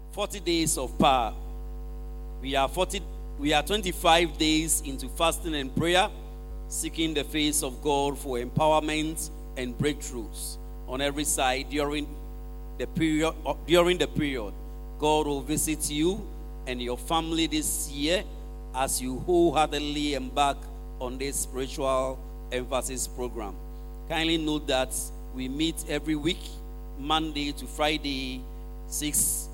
40 days of power. We are 25 days into fasting and prayer, seeking the face of God for empowerment and breakthroughs on every side during the period. God will visit you and your family this year as you wholeheartedly embark on this spiritual emphasis program. Kindly note that we meet every week, Monday to Friday, 6